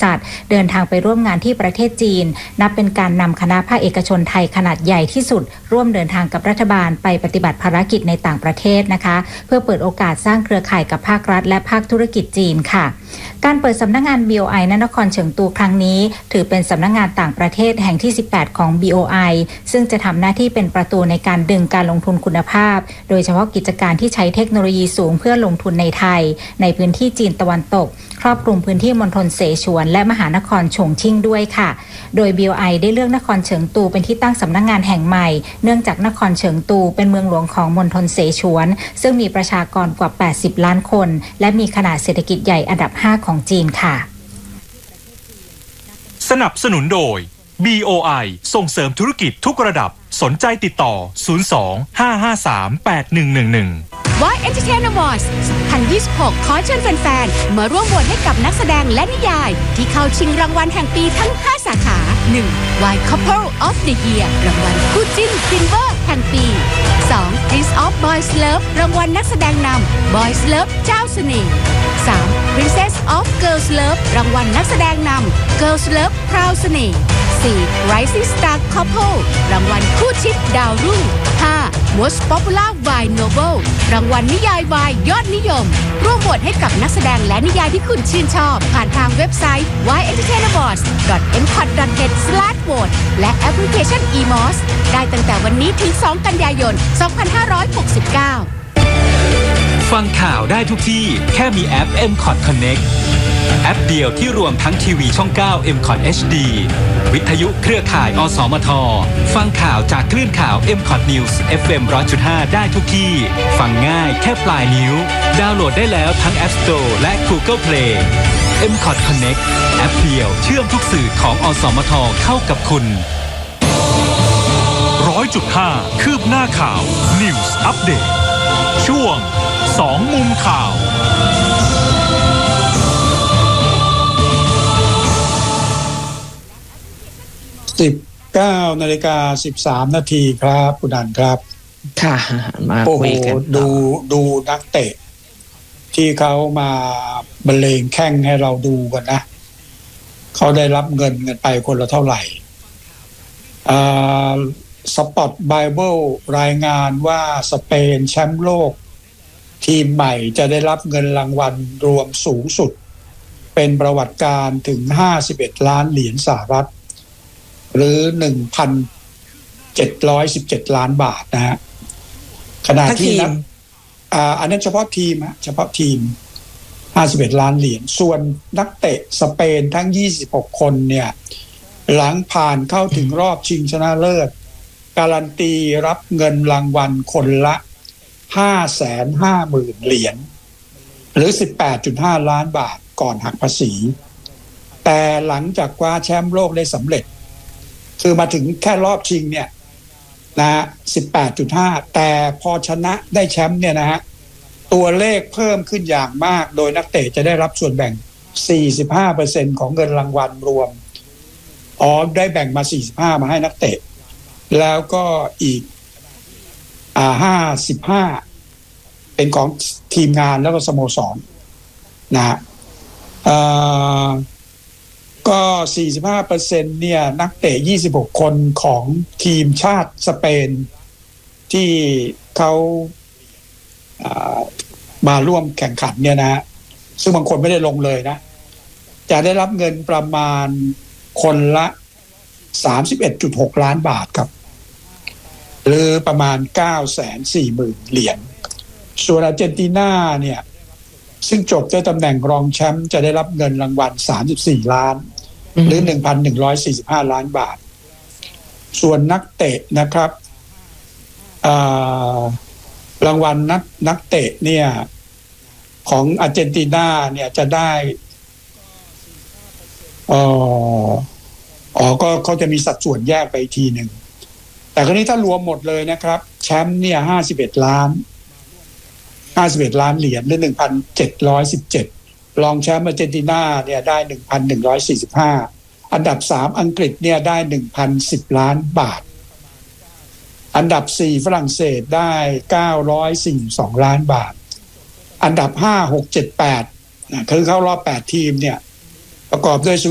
สนับสนุนโดย BOI ส่งเสริมธุรกิจทุกระดับสนใจติดต่อ02-553-8111 Voice Entertainment Awards 2026 ขอเชิญแฟนๆมาร่วมโหวตให้กับนักแสดงและนิยายที่เข้าชิงรางวัลแห่งปีทั้ง 5 สาขา 1. Y Couple of the Year รางวัลคู่จิ้นฟินเวอร์แห่งปี 2. Prince of Boys Love รางวัลนักแสดงนำ Boys Love เจ้าเสน่ห์ 3. Princess of Girls Love รางวัลนักแสดงนำ Girls Love พราวเสน่ห์ 4. Rising Star Couple รางวัลคู่ชิปดาวรุ่ง 5. Most Popular Y Novel รางวัลนิยายวายยอดนิยมร่วมโหวตให้กับนักแสดงและนิยายที่คุณชื่นชอบผ่านทางเว็บไซต์ yentertainawards.mcot.net/vote และแอปพลิเคชัน eMOS ได้ตั้งแต่วันนี้ถึง 2 กันยายน 2569 ฟังข่าวได้ทุกที่แค่มีแอป MCOT Connect แอปเดียวที่รวมทั้งทีวีช่อง 9 MCOT HD วิทยุเครือข่ายอสมทฟังข่าวจากคลื่นข่าว MCOT News FM 100.5 ได้ทุกที่ฟังง่ายแค่ปลายนิ้วดาวน์โหลดได้แล้วทั้ง App Store และ Google Play MCOT Connect แอปเดียวเชื่อมทุกสื่อของอสมทเข้ากับคุณ 100.5 คืบหน้าข่าว News Update ช่วง2 มุมข่าว 19:13 น.ครับคุณอันครับค่ะมาคุยกันดูนักเตะที่เขามาบรรเลงแข่งให้เราดูกันนะเขาได้รับเงินไปคนละเท่าไหร่สปอร์ตไบเบิลรายงานว่าสเปนแชมป์โลกทีมใหม่จะได้รับเงินรางวัลรวมสูงสุดเป็นประวัติการถึง51ล้านเหรียญสหรัฐหรือ 1,717 ล้านบาทนะฮะขณะที่อันนั้นเฉพาะทีม51ล้านเหรียญส่วนนักเตะสเปนทั้ง26คนเนี่ยหลังผ่านเข้าถึงรอบชิงชนะเลิศการันตีรับเงินรางวัลคนละ550,000 เหรียญหรือ 18.5 ล้านบาทก่อนหักภาษีแต่หลังจากคว้าแชมป์โลกได้สำเร็จคือมาถึงแค่รอบชิงเนี่ยนะ 18.5 แต่พอชนะได้แชมป์เนี่ยนะฮะตัวเลขเพิ่มขึ้นอย่างมากโดยนักเตะจะได้รับส่วนแบ่ง 45% ของเงินรางวัลรวมได้แบ่งมา45มาให้นักเตะแล้วก็อีก55เป็นของทีมงานแล้วก็สโมสรนะก็ 45% เนี่ยนักเตะ26คนของทีมชาติสเปนที่เขามาร่วมแข่งขันเนี่ยนะซึ่งบางคนไม่ได้ลงเลยนะจะได้รับเงินประมาณคนละ 31.6 ล้านบาทครับหรือประมาณ 940,000 เหรียญส่วนอาร์เจนตินาเนี่ยซึ่งจบด้วยตำแหน่งรองแชมป์จะได้รับเงินรางวัล34ล้านหรือ 1,145 ล้านบาทส่วนนักเตะนะครับรางวัลนักเตะเนี่ยของอาร์เจนตินาเนี่ยจะได้ก็เขาจะมีสัดส่วนแยกไปอีกทีหนึ่งแต่คราวนี้ถ้ารวมหมดเลยนะครับแชมป์เนี่ย51ล้านเหรียญหรือ 1,717 รองแชมป์อาร์เจนตินาเนี่ยได้ 1,145 อันดับ3อังกฤษเนี่ยได้ 1,010 ล้านบาทอันดับ4ฝรั่งเศสได้942ล้านบาทอันดับ5 6 7 8คือเข้ารอบ8ทีมเนี่ยประกอบด้วย